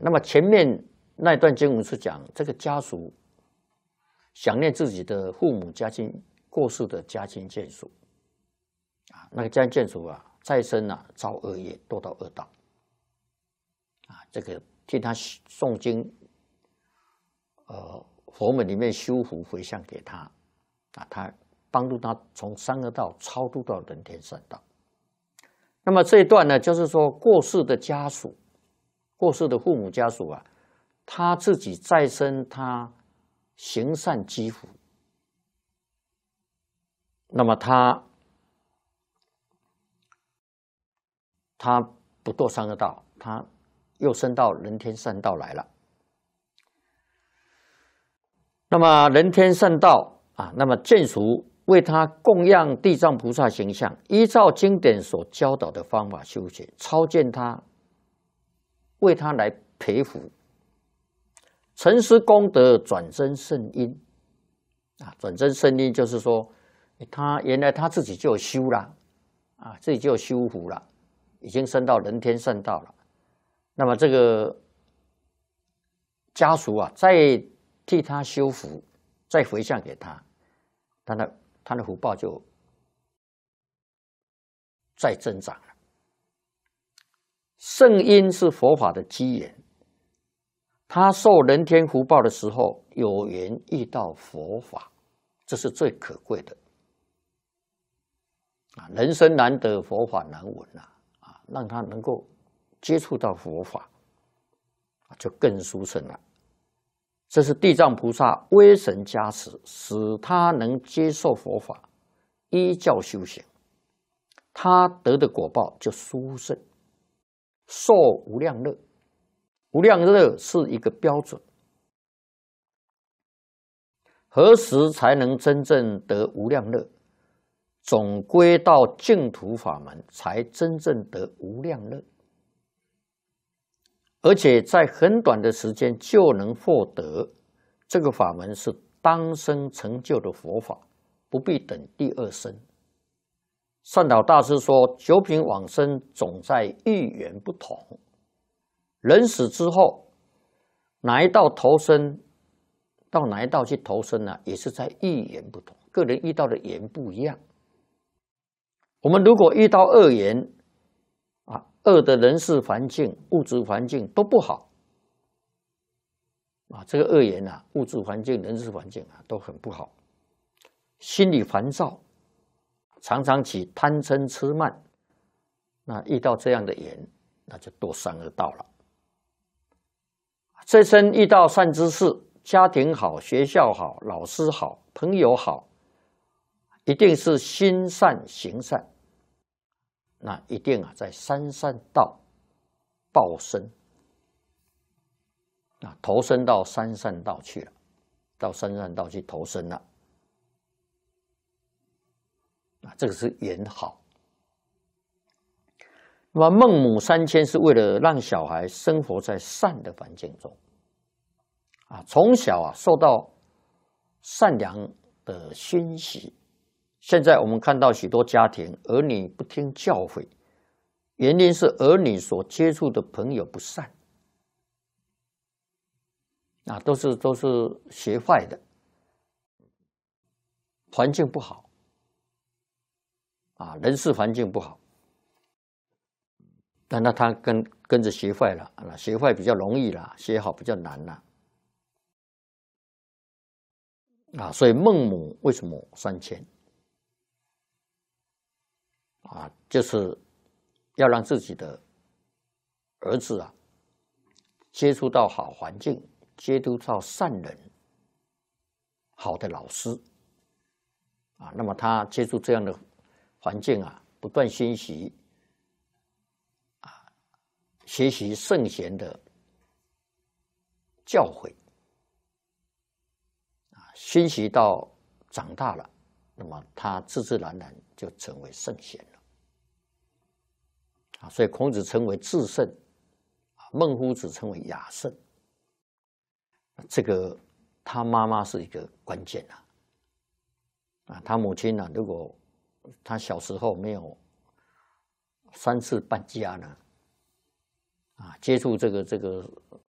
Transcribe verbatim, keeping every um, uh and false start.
那么前面那段经文是讲这个家属想念自己的父母家亲过世的家亲眷属啊，那个家亲眷属啊，再生啊遭恶业，堕到恶道啊，这个替他诵经，呃，佛门里面修福回向给他啊，他帮助他从三恶道超度到人天善道。那么这一段呢，就是说过世的家属，过世的父母家属啊，他自己再生，他行善积福，那么他他不堕三恶道，他又升到人天善道来了。那么人天善道啊，那么眷属为他供养地藏菩萨形象，依照经典所教导的方法修学，超荐他，为他来培福，承施功德，转增圣因啊。转增圣因就是说，他原来他自己就有修了啊，自己就有修福了，已经升到人天善道了。那么这个家属啊，再替他修福，再回向给他，他的他的福报就再增长了。圣因是佛法的机缘，他受人天福报的时候，有缘遇到佛法，这是最可贵的啊！人生难得，佛法难闻啊！啊，让他能够接触到佛法，就更殊胜了。这是地藏菩萨威神加持，使他能接受佛法，依教修行，他得的果报就殊胜，受无量乐。无量乐是一个标准，何时才能真正得无量乐？总归到净土法门，才真正得无量乐。而且在很短的时间就能获得，这个法门是当生成就的佛法，不必等第二生。善导大师说，九品往生总在遇缘不同，人死之后哪一道投生，到哪一道去投生呢、啊？也是在遇缘不同，个人遇到的缘不一样。我们如果遇到恶缘啊，恶的人事环境、物质环境都不好啊，这个恶缘啊，物质环境、人事环境啊都很不好，心里烦躁，常常起贪嗔痴慢，那遇到这样的缘，那就堕三恶道了。这生遇到善知识，家庭好，学校好，老师好，朋友好，一定是心善行善，那一定啊在三善道报身啊，投身到三善道去了，到三善道去投身了啊，这个是缘好。那么孟母三迁是为了让小孩生活在善的环境中啊，从小啊受到善良的熏习。现在我们看到许多家庭儿女不听教诲，原因是儿女所接触的朋友不善啊，都是都是学坏的，环境不好啊，人事环境不好。那那他跟跟着学坏了，啊，学坏比较容易啦，学好比较难啦，啊，所以孟母为什么三迁？啊，就是要让自己的儿子啊接触到好环境，接触到善人、好的老师啊，那么他接触这样的环境啊，不断熏习。学习圣贤的教诲啊，熏习到长大了，那么他自自然然就成为圣贤了啊。所以孔子称为至圣，孟夫子称为雅圣。这个他妈妈是一个关键啊啊，他母亲呢、啊，如果他小时候没有三次搬家呢？啊，接触这个这个